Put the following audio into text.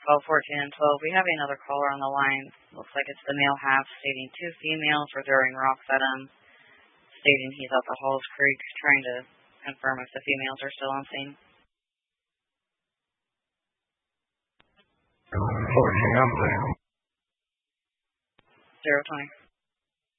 12, 14, and 12. We have another caller on the line. Looks like it's the male half stating 2 females were throwing rocks at him, stating he's up at Halls Creek, trying to confirm if the females are still on scene. 020.